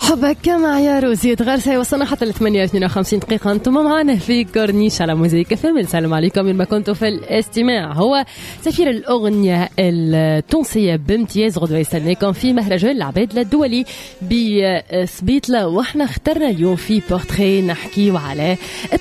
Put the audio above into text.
حبك معيار وزيد غرسة. وصلنا حتى ل 58 دقيقة. انتم معنا في كورنيش على موزيك فم. السلام عليكم من ما كنتوا في الاستماع. هو سفير الأغنية التونسية بامتياز غدوة يستناكم في مهرجان العباد الدولي بسبيطلة، واحنا اخترنا اليوم في بورتري نحكيو على